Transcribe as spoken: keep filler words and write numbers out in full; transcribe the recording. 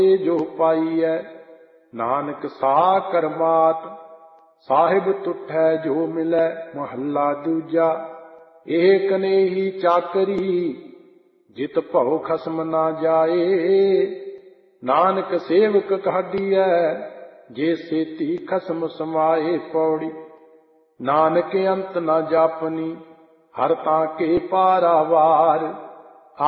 ਜੋ ਪਾਈਐ। ਨਾਨਕ ਸਾ ਕਰਮਾਤ ਸਾਹਿਬ ਤੁਠੈ ਜੋ ਮਿਲੈ। ਮਹੱਲਾ ਦੂਜਾ। ਇਹ ਕਨੇਹੀ ਚਾਕਰੀ ਜਿਤ ਭਉ ਖਸਮ ਨਾ ਜਾਏ। ਨਾਨਕ ਸੇਵਕ ਕਾਢੀਐ ਜੇ ਸੇਤੀ ਖਸਮ ਸਮਾਏ। ਪੌੜੀ। ਨਾਨਕ ਅੰਤ ਨਾ ਜਾਪਨੀ ਹਰ ਤਾਂ ਕੇ ਪਾਰਾਵਾਰ।